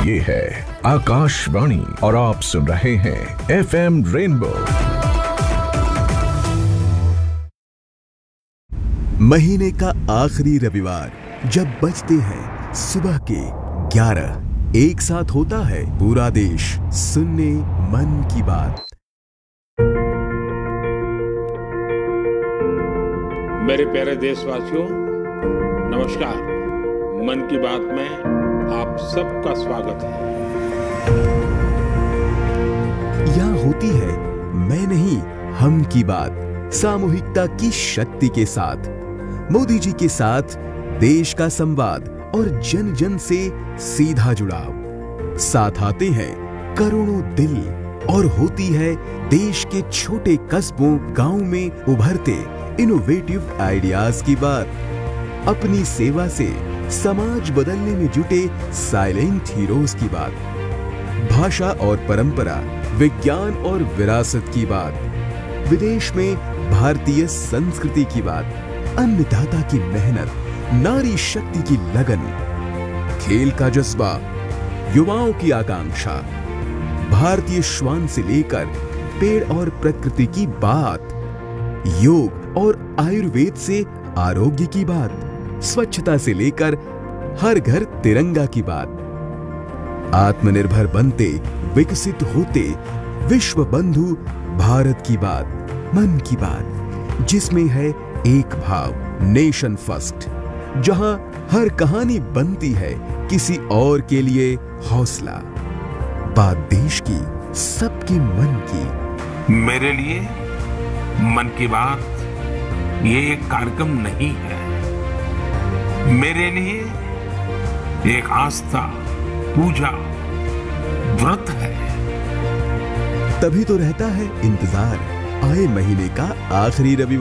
ये है आकाशवाणी और आप सुन रहे हैं FM रेनबो। महीने का आखिरी रविवार जब बजते हैं सुबह के 11, एक साथ होता है पूरा देश सुनने मन की बात। मेरे प्यारे देशवासियों, नमस्कार। मन की बात में आप सबका स्वागत है। यहाँ होती है मैं नहीं हम की बात, सामूहिकता की शक्ति के साथ, मोदी जी के साथ देश का संवाद और जन जन से सीधा जुड़ाव। साथ आते हैं करोड़ों दिल और होती है देश के छोटे कस्बों गांव में उभरते इनोवेटिव आइडियाज की बात। अपनी सेवा से समाज बदलने में जुटे साइलेंट हीरोज की बात। भाषा और परंपरा, विज्ञान और विरासत की बात। विदेश में भारतीय संस्कृति की बात। अन्नदाता की मेहनत, नारी शक्ति की लगन, खेल का जज्बा, युवाओं की आकांक्षा, भारतीय श्वान से लेकर पेड़ और प्रकृति की बात, योग और आयुर्वेद से आरोग्य की बात, स्वच्छता से लेकर हर घर तिरंगा की बात। आत्मनिर्भर बनते, विकसित होते, विश्व बंधु भारत की बात। मन की बात, जिसमें है एक भाव, नेशन फर्स्ट, जहां हर कहानी बनती है किसी और के लिए हौसला। बात देश की, सबके मन की। मेरे लिए मन की बात ये एक कार्यक्रम नहीं है, मेरे लिए एक आस्था, पूजा, व्रत है। तभी तो रहता है इंतजार आए महीने का आखिरी रविवार।